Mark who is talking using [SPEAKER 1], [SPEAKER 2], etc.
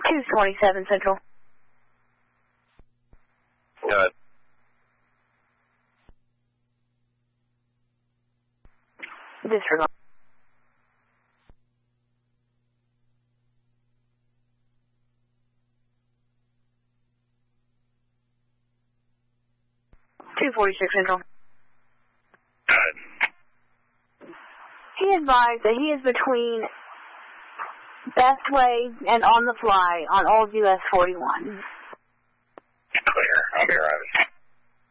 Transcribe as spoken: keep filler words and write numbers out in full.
[SPEAKER 1] two twenty-seven Central.
[SPEAKER 2] Good.
[SPEAKER 1] Disregard. two forty-six Central.
[SPEAKER 2] Good.
[SPEAKER 1] He advised that he is between Bestway and On the Fly on Old U S forty-one.